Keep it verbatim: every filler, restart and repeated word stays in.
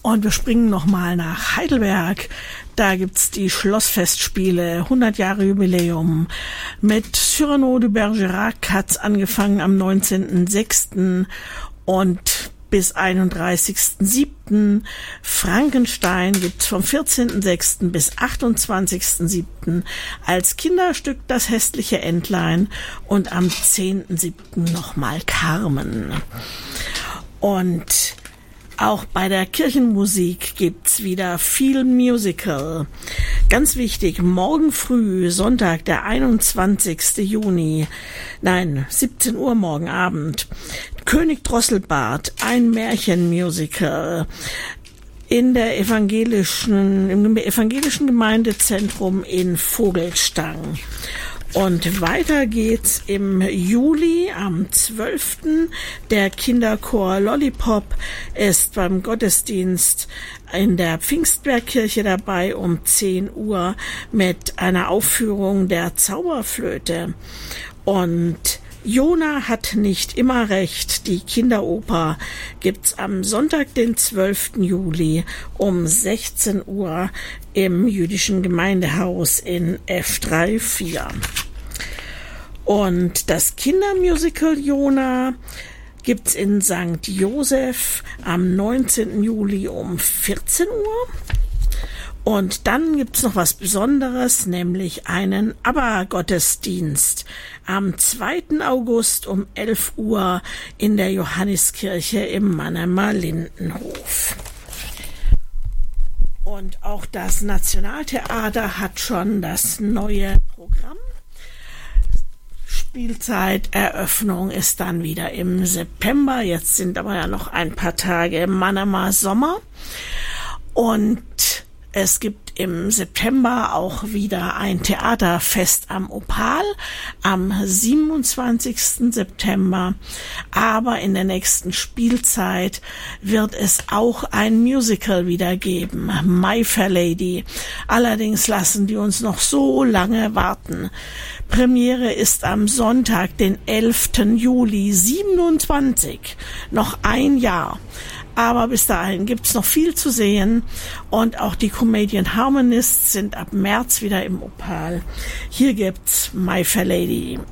Und wir springen nochmal nach Heidelberg. Da gibt's die Schlossfestspiele, hundert Jahre Jubiläum. Mit Cyrano de Bergerac hat's angefangen am neunzehnten sechsten und bis einunddreißigsten siebten Frankenstein gibt's vom vierzehnten sechsten bis achtundzwanzigsten siebten als Kinderstück Das hässliche Entlein und am zehnten siebten nochmal Carmen. Und auch bei der Kirchenmusik gibt's wieder viel Musical. Ganz wichtig, morgen früh, Sonntag, der einundzwanzigsten Juni, nein, siebzehn Uhr morgen Abend, König Drosselbart, ein Märchenmusical in der evangelischen, im evangelischen Gemeindezentrum in Vogelstang. Und weiter geht's im Juli am zwölften Der Kinderchor Lollipop ist beim Gottesdienst in der Pfingstbergkirche dabei um zehn Uhr mit einer Aufführung der Zauberflöte. Und Jona hat nicht immer recht. Die Kinderoper gibt's am Sonntag, den zwölften Juli um sechzehn Uhr im jüdischen Gemeindehaus in F vierunddreißig. Und das Kindermusical Jona gibt's in Sankt Joseph am neunzehnten Juli um vierzehn Uhr. Und dann gibt's noch was Besonderes, nämlich einen ABBA-Gottesdienst am zweiten August um elf Uhr in der Johanniskirche im Mannheimer Lindenhof. Und auch das Nationaltheater hat schon das neue Programm. Spielzeiteröffnung ist dann wieder im September. Jetzt sind aber ja noch ein paar Tage im Mannheimer Sommer. Und es gibt im September auch wieder ein Theaterfest am Opal am siebenundzwanzigsten September. Aber in der nächsten Spielzeit wird es auch ein Musical wieder geben, My Fair Lady. Allerdings lassen die uns noch so lange warten. Premiere ist am Sonntag, den elften Juli siebenundzwanzig. Noch ein Jahr. Aber bis dahin gibt's noch viel zu sehen und auch die Comedian Harmonists sind ab März wieder im Opal. Hier gibt's My Fair Lady.